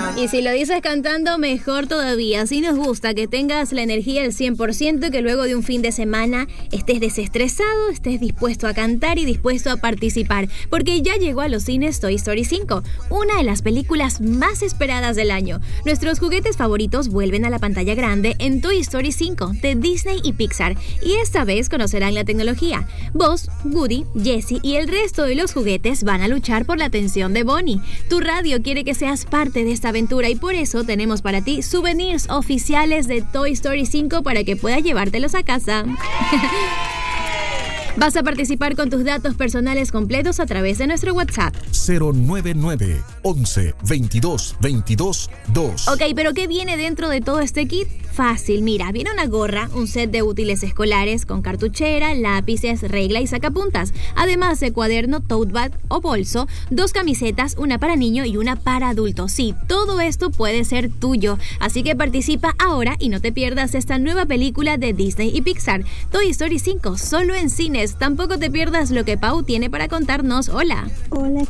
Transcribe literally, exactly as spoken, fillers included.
Y si lo dices cantando, mejor todavía. Así nos gusta que tengas la energía al cien por ciento, que luego de un fin de semana estés desestresado, estés dispuesto a cantar y dispuesto a participar. Porque ya llegó a los cines Toy Story cinco, una de las películas más esperadas del año. Nuestros juguetes favoritos vuelven a la pantalla grande en Toy Story cinco de Disney y Pixar. Y esta vez conocerán la tecnología. Buzz, Woody, Jessie y el resto de los juguetes van a luchar por la atención de Bonnie. Tu radio quiere que seas parte de esta aventura y por eso tenemos para ti souvenirs oficiales de Toy Story cinco para que puedas llevártelos a casa. Vas a participar con tus datos personales completos a través de nuestro WhatsApp. cero nueve nueve, once, veintidós, veintidós, dos. Ok, pero ¿qué viene dentro de todo este kit? Fácil, mira, viene una gorra, un set de útiles escolares con cartuchera, lápices, regla y sacapuntas, además de cuaderno, tote bag o bolso, dos camisetas, una para niño y una para adulto. Sí, todo esto puede ser tuyo, así que participa ahora y no te pierdas esta nueva película de Disney y Pixar, Toy Story cinco, solo en cines. Tampoco te pierdas lo que Pau tiene para contarnos. Hola. Hola.